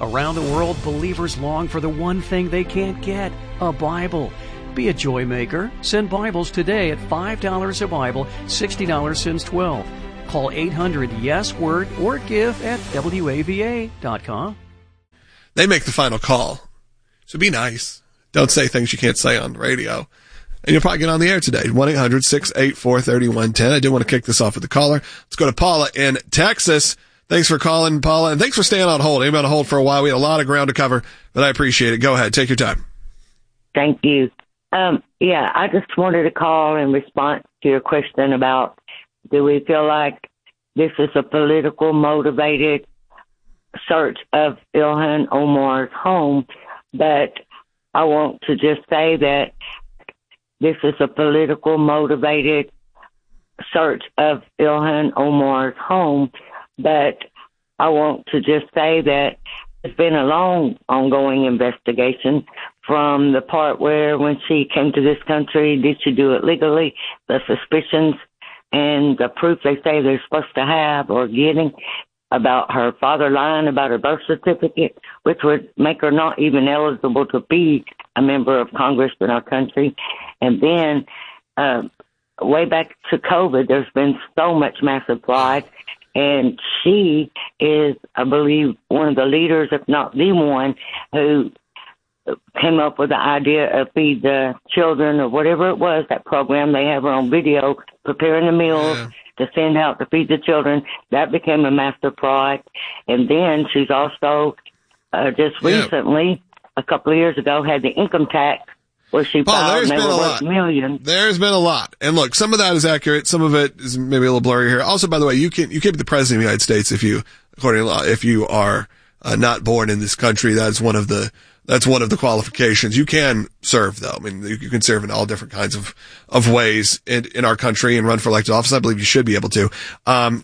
Around the world, believers long for the one thing they can't get, a Bible. Be a joy maker. Send Bibles today at $5 a Bible, $60 since 12. Call 800-YES-WORD or give at WAVA.com. They make the final call. So be nice. Don't say things you can't say on the radio. And you'll probably get on the air today. 1-800-684-3110. I did want to kick this off with the caller. Let's go to Paula in Texas. Thanks for calling, Paula, and thanks for staying on hold. I've been on hold for a while. We had a lot of ground to cover, but I appreciate it. Go ahead. Take your time. Thank you. I just wanted to call in response to your question about, do we feel like this is a political motivated search of Ilhan Omar's home? But I want to just say that this is a political motivated search of Ilhan Omar's home. But I want to just say that it's been a long, ongoing investigation from the part where when she came to this country, did she do it legally, the suspicions and the proof they say they're supposed to have or getting about her father lying about her birth certificate, which would make her not even eligible to be a member of Congress in our country. And then way back to COVID, there's been so much massive fraud. And she is, I believe, one of the leaders, if not the one, who came up with the idea of Feed the Children or whatever it was, that program they have her on video, preparing the meals to send out to feed the children. That became a massive fraud. And then she's also just recently, a couple of years ago, had the income tax where she filed, and they were worth millions. There's been a lot. And look, some of that is accurate. Some of it is maybe a little blurry here. Also, by the way, you can't be the president of the United States according to law, if you are not born in this country. That's one of the qualifications. You can serve, though. I mean, you can serve in all different kinds of ways in our country and run for elected office. I believe you should be able to.